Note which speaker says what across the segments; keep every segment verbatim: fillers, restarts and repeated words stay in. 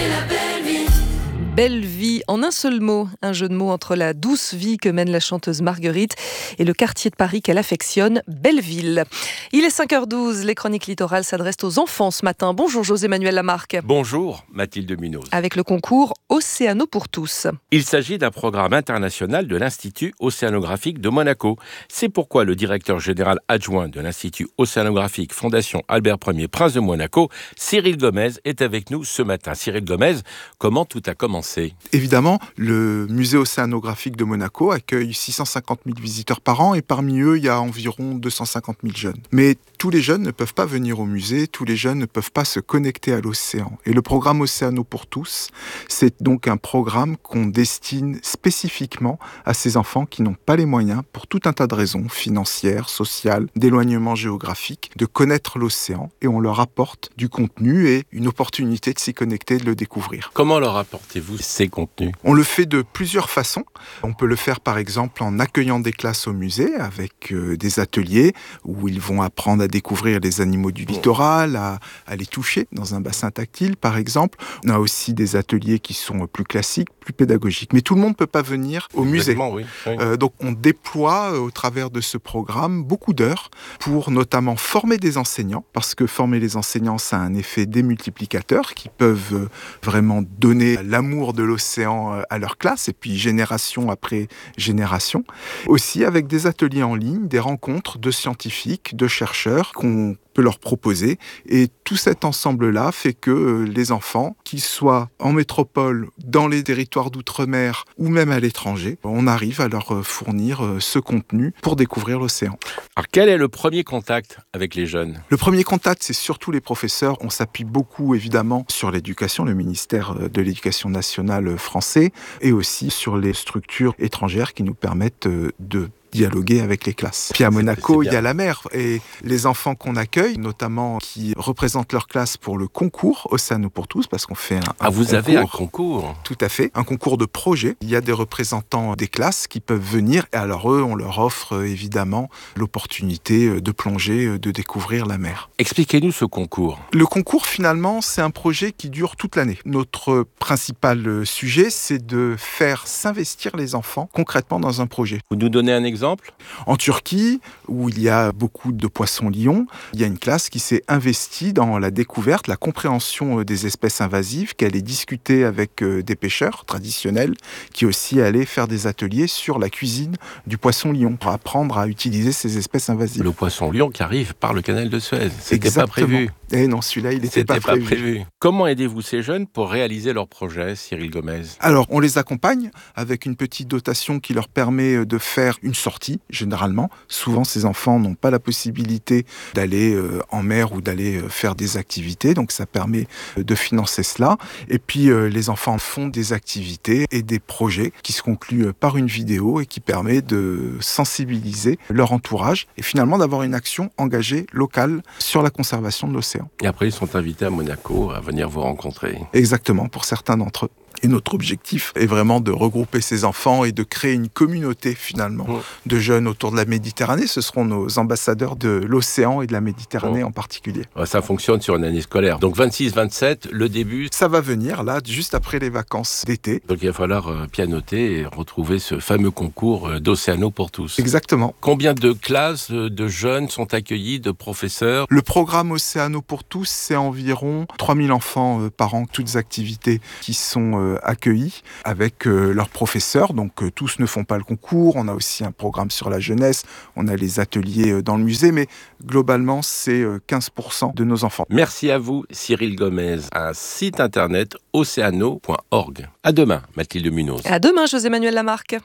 Speaker 1: Belle vie, en un seul mot, un jeu de mots entre la douce vie que mène la chanteuse Marguerite et le quartier de Paris qu'elle affectionne, Belleville. Il est cinq heures douze, les chroniques littorales s'adressent aux enfants ce matin. Bonjour José-Manuel Lamarque.
Speaker 2: Bonjour Mathilde Munoz.
Speaker 1: Avec le concours Océano pour tous.
Speaker 2: Il s'agit d'un programme international de l'Institut océanographique de Monaco. C'est pourquoi le directeur général adjoint de l'Institut océanographique Fondation Albert Ier Prince de Monaco, Cyril Gomez, est avec nous ce matin. Cyril Gomez, comment tout a commencé ?
Speaker 3: Évidemment, le musée océanographique de Monaco accueille six cent cinquante mille visiteurs par an et parmi eux, il y a environ deux cent cinquante mille jeunes. Mais tous les jeunes ne peuvent pas venir au musée, tous les jeunes ne peuvent pas se connecter à l'océan. Et le programme Océano pour tous, c'est donc un programme qu'on destine spécifiquement à ces enfants qui n'ont pas les moyens, pour tout un tas de raisons, financières, sociales, d'éloignement géographique, de connaître l'océan. Et on leur apporte du contenu et une opportunité de s'y connecter, de le découvrir.
Speaker 2: Comment leur apportez-vous ces contenus ?
Speaker 3: On le fait de plusieurs façons. On peut le faire par exemple en accueillant des classes au musée avec euh, des ateliers où ils vont apprendre à découvrir les animaux du littoral, à, à les toucher dans un bassin tactile par exemple. On a aussi des ateliers qui sont plus classiques, plus pédagogiques. Mais tout le monde ne peut pas venir au musée.
Speaker 2: Oui, oui.
Speaker 3: Euh, donc on déploie euh, au travers de ce programme beaucoup d'heures pour notamment former des enseignants, parce que former les enseignants, ça a un effet démultiplicateur qui peuvent euh, vraiment donner l'amour de l'océan à leur classe et puis génération après génération. Aussi avec des ateliers en ligne, des rencontres de scientifiques, de chercheurs qu'on peut leur proposer. Et tout cet ensemble-là fait que les enfants, qu'ils soient en métropole, dans les territoires d'outre-mer ou même à l'étranger, on arrive à leur fournir ce contenu pour découvrir l'océan.
Speaker 2: Alors quel est le premier contact avec les jeunes ?
Speaker 3: Le premier contact, c'est surtout les professeurs. On s'appuie beaucoup évidemment sur l'éducation, le ministère de l'Éducation nationale français, et aussi sur les structures étrangères qui nous permettent de dialoguer avec les classes. Puis à Monaco, il y a la mer et les enfants qu'on accueille, notamment qui représentent leur classe pour le concours Océano pour tous, parce qu'on fait un, un
Speaker 2: Ah, vous
Speaker 3: concours.
Speaker 2: avez un concours ?
Speaker 3: Tout à fait, un concours de projet. Il y a des représentants des classes qui peuvent venir et alors eux, on leur offre évidemment l'opportunité de plonger, de découvrir la mer.
Speaker 2: Expliquez-nous ce concours.
Speaker 3: Le concours, finalement, c'est un projet qui dure toute l'année. Notre principal sujet, c'est de faire s'investir les enfants concrètement dans un projet.
Speaker 2: Vous nous donnez un exemple ?
Speaker 3: En Turquie, où il y a beaucoup de poissons-lions, il y a une classe qui s'est investie dans la découverte, la compréhension des espèces invasives, qui allait discuter avec des pêcheurs traditionnels, qui aussi allaient faire des ateliers sur la cuisine du poisson-lion, pour apprendre à utiliser ces espèces invasives.
Speaker 2: Le poisson-lion qui arrive par le canal de Suez. C'était pas prévu.
Speaker 3: Eh non, celui-là, il n'était pas,
Speaker 2: pas prévu. Comment aidez-vous ces jeunes pour réaliser leur projet, Cyril Gomez ?
Speaker 3: Alors, on les accompagne avec une petite dotation qui leur permet de faire une sortie, généralement. Souvent, ces enfants n'ont pas la possibilité d'aller euh, en mer ou d'aller euh, faire des activités, donc ça permet euh, de financer cela. Et puis, euh, les enfants font des activités et des projets qui se concluent par une vidéo et qui permet de sensibiliser leur entourage et finalement d'avoir une action engagée locale sur la conservation de l'océan.
Speaker 2: Et après, ils sont invités à Monaco à venir vous rencontrer.
Speaker 3: Exactement, pour certains d'entre eux. Et notre objectif est vraiment de regrouper ces enfants et de créer une communauté finalement mmh. de jeunes autour de la Méditerranée. Ce seront nos ambassadeurs de l'océan et de la Méditerranée mmh. en particulier.
Speaker 2: Ça fonctionne sur une année scolaire. Donc vingt-six vingt-sept, le début.
Speaker 3: Ça va venir là, juste après les vacances d'été.
Speaker 2: Donc il va falloir euh, pianoter et retrouver ce fameux concours euh, d'Océano pour tous.
Speaker 3: Exactement.
Speaker 2: Combien de classes euh, de jeunes sont accueillis, de professeurs ?
Speaker 3: Le programme Océano pour tous, c'est environ trois mille enfants euh, par an, toutes activités qui sont euh, accueillis avec euh, leurs professeurs. Donc euh, tous ne font pas le concours. On a aussi un programme sur la jeunesse. On a les ateliers euh, dans le musée. Mais globalement, c'est euh, quinze pour cent de nos enfants.
Speaker 2: Merci à vous, Cyril Gomez. Un site internet océano point org. À demain, Mathilde Munoz.
Speaker 1: À demain, José-Manuel Lamarque.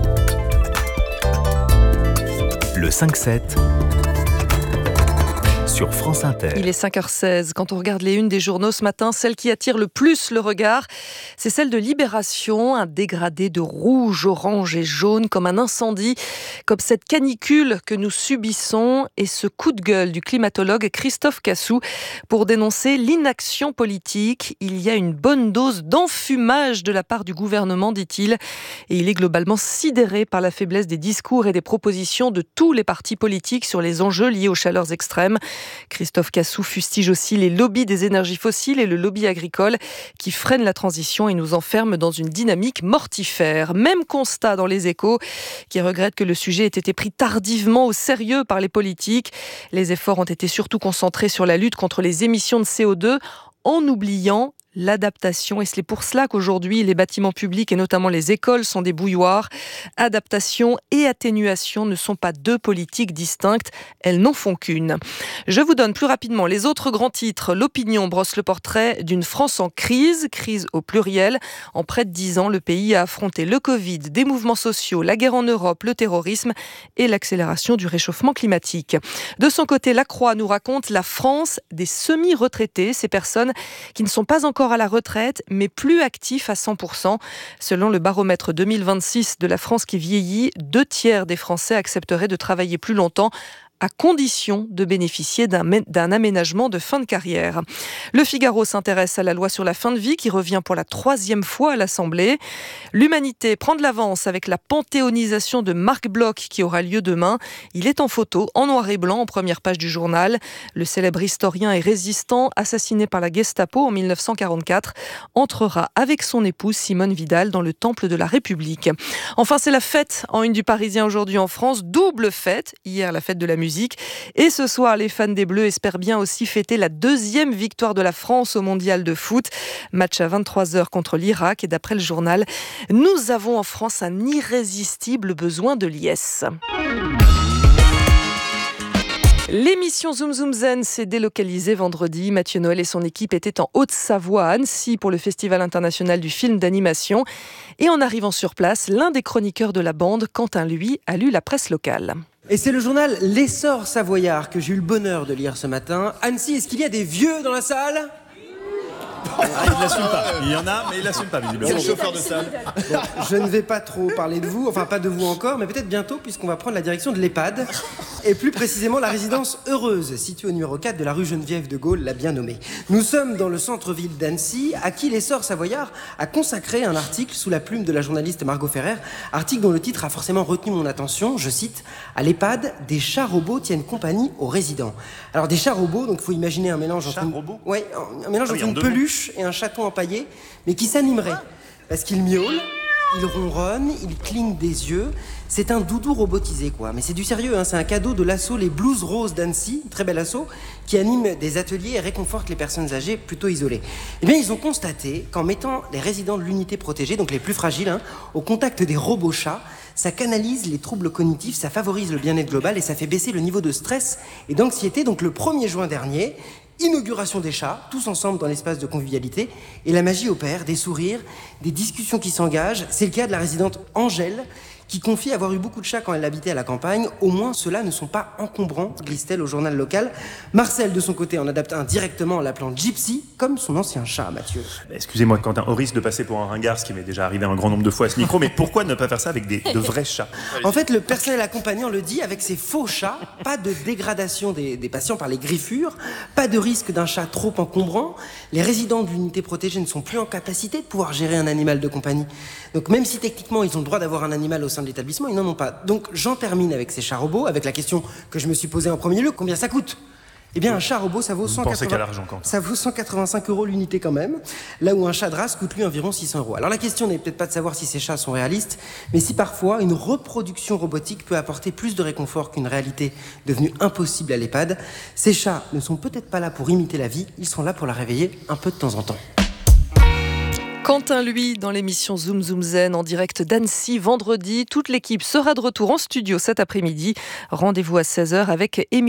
Speaker 4: Le cinq sept sur France Inter.
Speaker 1: Il est cinq heures seize. Quand on regarde les unes des journaux ce matin, celle qui attire le plus le regard, c'est celle de Libération. Un dégradé de rouge, orange et jaune comme un incendie, comme cette canicule que nous subissons et ce coup de gueule du climatologue Christophe Cassou pour dénoncer l'inaction politique. Il y a une bonne dose d'enfumage de la part du gouvernement, dit-il. Et il est globalement sidéré par la faiblesse des discours et des propositions de tous les partis politiques sur les enjeux liés aux chaleurs extrêmes. Christophe Cassou fustige aussi les lobbies des énergies fossiles et le lobby agricole qui freinent la transition et nous enferment dans une dynamique mortifère. Même constat dans Les Échos, qui regrette que le sujet ait été pris tardivement au sérieux par les politiques. Les efforts ont été surtout concentrés sur la lutte contre les émissions de C O deux, en oubliant l'adaptation. Et c'est pour cela qu'aujourd'hui, les bâtiments publics et notamment les écoles sont des bouilloires. Adaptation et atténuation ne sont pas deux politiques distinctes, elles n'en font qu'une. Je vous donne plus rapidement les autres grands titres. L'Opinion brosse le portrait d'une France en crise, crise au pluriel. En près de dix ans, le pays a affronté le Covid, des mouvements sociaux, la guerre en Europe, le terrorisme et l'accélération du réchauffement climatique. De son côté, La Croix nous raconte la France des semi-retraités, ces personnes qui ne sont pas encore à la retraite, mais plus actifs à cent pour cent. Selon le baromètre deux mille vingt-six de la France qui vieillit, deux tiers des Français accepteraient de travailler plus longtemps, à condition de bénéficier d'un, d'un aménagement de fin de carrière. Le Figaro s'intéresse à la loi sur la fin de vie qui revient pour la troisième fois à l'Assemblée. L'Humanité prend de l'avance avec la panthéonisation de Marc Bloch qui aura lieu demain. Il est en photo, en noir et blanc, en première page du journal. Le célèbre historien et résistant, assassiné par la Gestapo en mille neuf cent quarante-quatre, entrera avec son épouse Simone Vidal dans le temple de la République. Enfin, c'est la fête en une du Parisien aujourd'hui en France. Double fête. Hier, la fête de la musique. Et ce soir, les fans des Bleus espèrent bien aussi fêter la deuxième victoire de la France au mondial de foot. Match à vingt-trois heures contre l'Irak. Et d'après le journal, nous avons en France un irrésistible besoin de liesse. L'émission Zoom Zoom Zen s'est délocalisée vendredi. Mathieu Noël et son équipe étaient en Haute-Savoie, à Annecy, pour le Festival international du film d'animation. Et en arrivant sur place, l'un des chroniqueurs de la bande, Quentin Lui, a lu la presse locale.
Speaker 5: Et c'est le journal L'Essor Savoyard que j'ai eu le bonheur de lire ce matin. Annecy, est-ce qu'il y a des vieux dans la salle ?
Speaker 6: Ah, il l'assume pas. Il y en a, mais il l'assume pas, visiblement. C'est le chauffeur de salle.
Speaker 5: Bon, je ne vais pas trop parler de vous, enfin pas de vous encore, mais peut-être bientôt, puisqu'on va prendre la direction de l'EHPAD, et plus précisément la résidence Heureuse, située au numéro quatre de la rue Geneviève de Gaulle, la bien nommée. Nous sommes dans le centre-ville d'Annecy, à qui l'Essor Savoyard a consacré un article sous la plume de la journaliste Margot Ferrer, article dont le titre a forcément retenu mon attention, je cite, « À l'EHPAD, des chats robots tiennent compagnie aux résidents ». Alors des chats robots, donc il faut imaginer un mélange entre une... ouais, un mélange ah oui, entre une peluche et un chaton empaillé, mais qui s'animerait. Parce qu'il miaule, il ronronne, il cligne des yeux. C'est un doudou robotisé, quoi. Mais c'est du sérieux, hein. C'est un cadeau de l'asso Les Blues Roses d'Annecy, très bel asso, qui anime des ateliers et réconforte les personnes âgées plutôt isolées. Eh bien, ils ont constaté qu'en mettant les résidents de l'unité protégée, donc les plus fragiles, hein, au contact des robots chats, ça canalise les troubles cognitifs, ça favorise le bien-être global et ça fait baisser le niveau de stress et d'anxiété. Donc le premier juin dernier, inauguration des chats, tous ensemble dans l'espace de convivialité, et la magie opère, des sourires, des discussions qui s'engagent. C'est le cas de la résidente Angèle, qui confie avoir eu beaucoup de chats quand elle habitait à la campagne. Au moins, ceux-là ne sont pas encombrants, glisse-t-elle au journal local. Marcel, de son côté, en adapte un directement en l'appelant Gypsy, comme son ancien chat, Mathieu.
Speaker 6: Excusez-moi, Quentin, au risque de passer pour un ringard, ce qui m'est déjà arrivé un grand nombre de fois à ce micro, mais pourquoi ne pas faire ça avec des, de vrais chats ?
Speaker 5: En fait, le personnel accompagnant le dit, avec ses faux chats, pas de dégradation des, des patients par les griffures, pas de risque d'un chat trop encombrant. Les résidents de l'unité protégée ne sont plus en capacité de pouvoir gérer un animal de compagnie. Donc même si techniquement ils ont le droit d'avoir un animal au sein de l'établissement, ils n'en ont pas. Donc j'en termine avec ces chats robots, avec la question que je me suis posée en premier lieu, combien ça coûte ? Eh bien, un chat robot, ça vaut cent quatre-vingts... ça vaut cent quatre-vingt-cinq euros l'unité quand même, là où un chat de race coûte lui environ six cents euros. Alors la question n'est peut-être pas de savoir si ces chats sont réalistes, mais si parfois une reproduction robotique peut apporter plus de réconfort qu'une réalité devenue impossible à l'EHPAD. Ces chats ne sont peut-être pas là pour imiter la vie, ils sont là pour la réveiller un peu de temps en temps.
Speaker 1: Quentin Lui dans l'émission Zoom Zoom Zen en direct d'Annecy vendredi. Toute l'équipe sera de retour en studio cet après-midi. Rendez-vous à seize heures avec Émilie.